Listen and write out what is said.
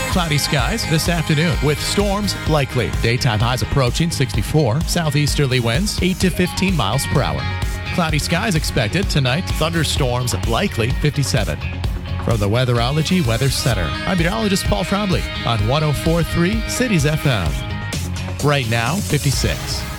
Cloudy skies this afternoon with storms likely. Daytime highs approaching 64. Southeasterly winds 8 to 15 miles per hour. Cloudy skies expected tonight. Thunderstorms likely 57. From the Weatherology Weather Center, I'm meteorologist Paul Trombley on 104.3 Cities FM. Right now, 56.